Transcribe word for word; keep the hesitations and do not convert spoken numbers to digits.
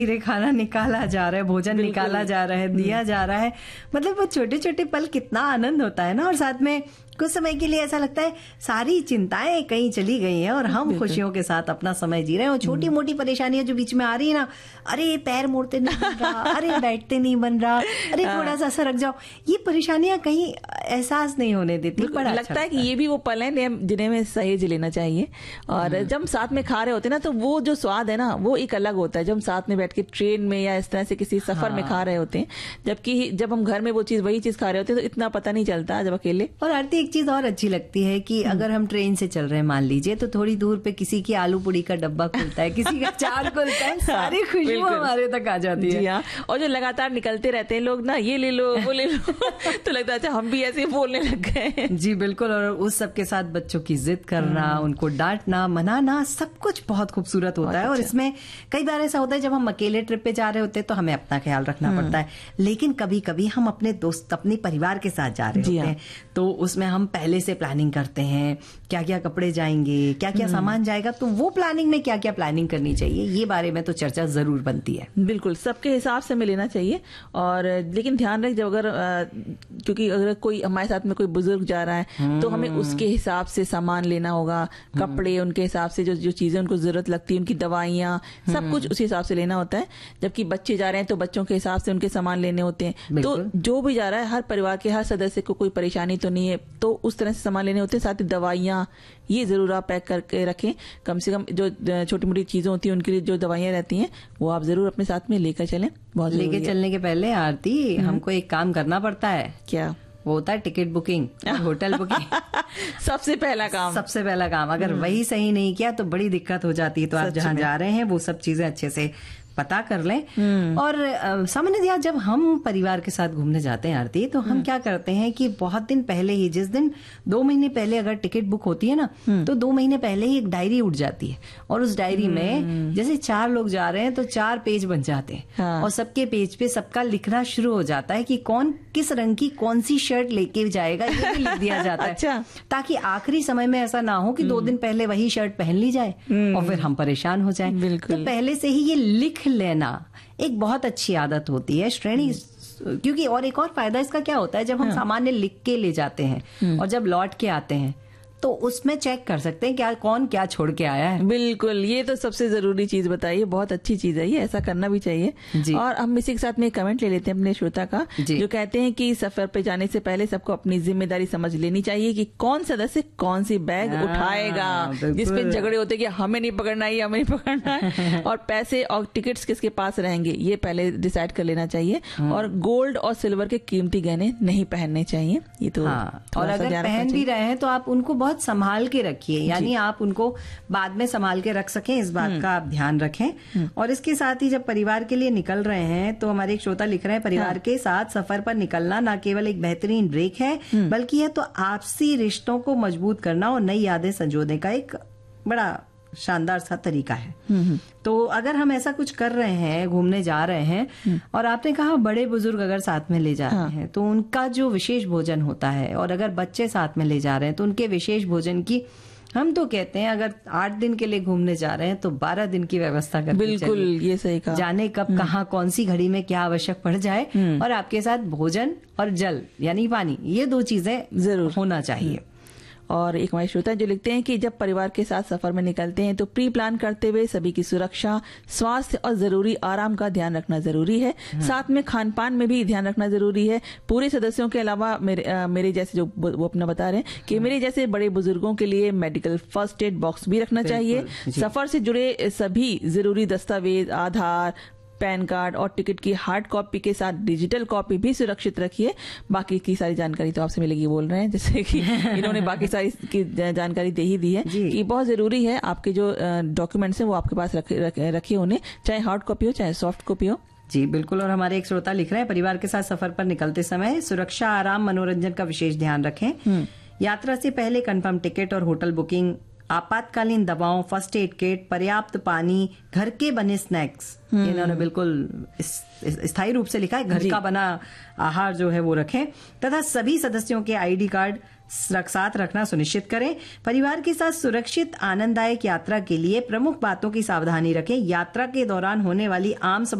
धीरे खाना निकाला जा रहा है, भोजन निकाला जा रहा है, दिया जा रहा है, मतलब वो छोटे छोटे पल कितना आनंद होता है ना। और साथ में कुछ समय के लिए ऐसा लगता है सारी चिंताएं कहीं चली गई हैं और हम खुशियों के साथ अपना समय जी रहे हैं। और छोटी मोटी परेशानियां जो बीच में आ रही है ना, अरे पैर मोड़ते नहीं बन रहा, अरे बैठते नहीं बन रहा, अरे थोड़ा सा सरक जाओ, ये परेशानियां कहीं एहसास नहीं होने देती। बड़ा लगता है कि ये भी वो पल है जिन्हें में सहेज लेना चाहिए। और जब साथ में खा रहे होते हैं ना, तो वो जो स्वाद है ना वो एक अलग होता है जब हम साथ में बैठ के ट्रेन में या इस तरह से किसी सफर हाँ। में खा रहे होते हैं। जबकि जब हम घर में वो चीज वही चीज खा रहे होते हैं तो इतना पता नहीं चलता जब अकेले। और आरती एक चीज और अच्छी लगती है कि अगर हम ट्रेन से चल रहे हैं मान लीजिए, तो थोड़ी दूर पे किसी की आलू पूड़ी का डब्बा खुलता है, किसी का चाट खुलता है, सारी खुशबू हमारे तक आ जाती है। हाँ। और जो लगातार निकलते रहते हैं लोग ना, ये ले लो वो ले लो तो लगता है अच्छा हम भी ऐसे बोलने लग गए। जी बिल्कुल। और उस सबके साथ बच्चों की जिद करना, उनको डांटना, मनाना, सब कुछ बहुत खूबसूरत होता है। और इसमें कई बार ऐसा होता है जब हम अकेले ट्रिप पे जा रहे होते हैं तो हमें अपना ख्याल रखना पड़ता है, लेकिन कभी कभी हम अपने दोस्त अपने परिवार के साथ जा रहे होते हैं तो उसमें हम पहले से प्लानिंग करते हैं, क्या क्या कपड़े जाएंगे, क्या क्या सामान जाएगा, तो वो प्लानिंग में क्या क्या प्लानिंग करनी चाहिए, ये बारे में तो चर्चा जरूर बनती है। बिल्कुल, सबके हिसाब से हमें लेना चाहिए। और लेकिन ध्यान रख, जब अगर क्योंकि अगर कोई हमारे साथ में कोई बुजुर्ग जा रहा है तो हमें उसके हिसाब से सामान लेना होगा, कपड़े उनके हिसाब से, जो जो चीजें उनको जरूरत लगती है, उनकी दवाइयाँ, सब कुछ उसी हिसाब से लेना होता है। जबकि बच्चे जा रहे हैं तो बच्चों के हिसाब से उनके सामान लेने होते हैं। तो जो भी जा रहा है, हर परिवार के हर सदस्य को कोई परेशानी तो नहीं है, तो उस तरह से सामान लेने होते हैं। साथ ही दवाइयाँ ये जरूर आप पैक करके रखें, कम से कम जो छोटी मोटी चीजें होती हैं उनके लिए जो दवाइयाँ रहती हैं वो आप जरूर अपने साथ में लेकर चलें। बहुत लेके चलने के पहले आरती हमको एक काम करना पड़ता है। क्या? वो होता है टिकट बुकिंग, होटल बुकिंग। सबसे पहला काम सबसे पहला काम अगर वही सही नहीं किया तो बड़ी दिक्कत हो जाती है। तो आप जहाँ जा रहे हैं वो सब चीजें अच्छे से पता कर लें। और सामान्यतः जब हम परिवार के साथ घूमने जाते हैं आरती, तो हम क्या करते हैं कि बहुत दिन पहले ही, जिस दिन दो महीने पहले अगर टिकट बुक होती है ना, तो दो महीने पहले ही एक डायरी उठ जाती है। और उस डायरी में जैसे चार लोग जा रहे हैं तो चार पेज बन जाते हैं। हाँ। और सबके पेज पे सबका लिखना शुरू हो जाता है कि कौन किस रंग की कौन सी शर्ट लेके जाएगा, ये भी लिख दिया जाता है। अच्छा। ताकि आखिरी समय में ऐसा ना हो कि दो दिन पहले वही शर्ट पहन ली जाए और फिर हम परेशान हो जाए। तो पहले से ही ये लिख लेना एक बहुत अच्छी आदत होती है श्रेणी। क्योंकि और एक और फायदा इसका क्या होता है, जब हम हाँ। सामान्य लिख के ले जाते हैं और जब लौट के आते हैं तो उसमें चेक कर सकते हैं क्या कौन क्या छोड़ के आया है। बिल्कुल, ये तो सबसे जरूरी चीज बताइए, बहुत अच्छी चीज है ये, ऐसा करना भी चाहिए। और हम इसी के साथ में कमेंट ले लेते हैं अपने श्रोता का, जो कहते हैं कि सफर पे जाने से पहले सबको अपनी जिम्मेदारी समझ लेनी चाहिए कि कौन सदस्य कौन सी बैग उठाएगा। जिसपे झगड़े होते कि हमें नहीं पकड़ना है, हमें नहीं पकड़ना है, और पैसे और टिकट्स किसके पास रहेंगे ये पहले डिसाइड कर लेना चाहिए। और गोल्ड और सिल्वर के कीमती गहने नहीं पहनने चाहिए, ये तो। और अगर पहन भी रहे हैं तो आप उनको बहुत संभाल के रखिए, यानी आप उनको बाद में संभाल के रख सकें, इस बात का आप ध्यान रखें। और इसके साथ ही जब परिवार के लिए निकल रहे हैं तो हमारे एक श्रोता लिख रहे हैं, परिवार हाँ। के साथ सफर पर निकलना न केवल एक बेहतरीन ब्रेक है बल्कि यह तो आपसी रिश्तों को मजबूत करना और नई यादें संजोने का एक बड़ा शानदार सा तरीका है। तो अगर हम ऐसा कुछ कर रहे हैं, घूमने जा रहे हैं, और आपने कहा बड़े बुजुर्ग अगर साथ में ले जा रहे हैं तो उनका जो विशेष भोजन होता है, और अगर बच्चे साथ में ले जा रहे हैं तो उनके विशेष भोजन की, हम तो कहते हैं अगर आठ दिन के लिए घूमने जा रहे हैं तो बारह दिन की व्यवस्था करनी चाहिए। बिल्कुल, ये सही कहा। जाने कब कहाँ कौन सी घड़ी में क्या आवश्यक पड़ जाए, और आपके साथ भोजन और जल यानी पानी, ये दो चीजें जरूर होना चाहिए। और एक हमारे श्रोता जो लिखते हैं कि जब परिवार के साथ सफर में निकलते हैं तो प्री प्लान करते हुए सभी की सुरक्षा, स्वास्थ्य और जरूरी आराम का ध्यान रखना जरूरी है। साथ में खान पान में भी ध्यान रखना जरूरी है। पूरे सदस्यों के अलावा मेरे आ, मेरे जैसे जो वो अपना बता रहे हैं कि मेरे जैसे बड़े बुजुर्गों के लिए मेडिकल फर्स्ट एड बॉक्स भी रखना चाहिए। सफर से जुड़े सभी जरूरी दस्तावेज, आधार, पैन कार्ड और टिकट की हार्ड कॉपी के साथ डिजिटल कॉपी भी सुरक्षित रखिए। बाकी की सारी जानकारी तो आपसे मिलेगी बोल रहे हैं, जैसे कि इन्होंने बाकी सारी की जानकारी दे ही दी है कि बहुत जरूरी है आपके जो डॉक्यूमेंट्स हैं वो आपके पास रखे रखे, रखे उन्हें, चाहे हार्ड कॉपी हो चाहे सॉफ्ट कॉपी हो। जी बिल्कुल। और हमारे एक श्रोता लिख रहे हैं, परिवार के साथ सफर पर निकलते समय सुरक्षा, आराम, मनोरंजन का विशेष ध्यान रखें। यात्रा से पहले कंफर्म टिकट और होटल बुकिंग आपातकालीन दवाओं, फर्स्ट एड किट, पर्याप्त पानी, घर के बने स्नैक्स, इन्होंने बिल्कुल स्थायी रूप से लिखा है, घर का बना आहार जो है वो रखें, तथा सभी सदस्यों के आईडी कार्ड साथ रखना सुनिश्चित करें। परिवार के साथ सुरक्षित आनंददायक यात्रा के लिए प्रमुख बातों की सावधानी रखें। यात्रा के दौरान होने वाली आम